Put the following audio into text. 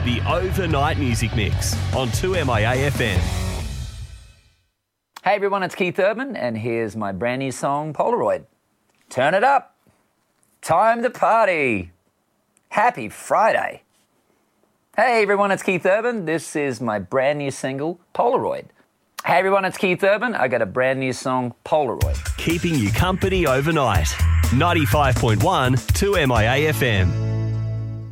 The Overnight Music Mix on 2MIA FM. Hey everyone, it's Keith Urban, and here's my brand new song, Polaroid. Turn it up. Time to party. Happy Friday. Hey everyone, it's Keith Urban. This is my brand new single, Polaroid. Hey everyone, it's Keith Urban. I got a brand new song, Polaroid. Keeping you company overnight. 95.1 2MIA FM.